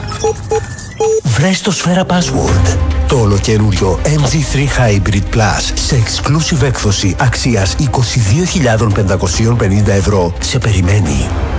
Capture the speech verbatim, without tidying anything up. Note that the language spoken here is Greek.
Βρες το Σφαίρα Password. Το ολοκαίριο εμ τζι θρι Hybrid Plus σε exclusive έκδοση αξίας είκοσι δύο χιλιάδες πεντακόσια πενήντα ευρώ σε περιμένει.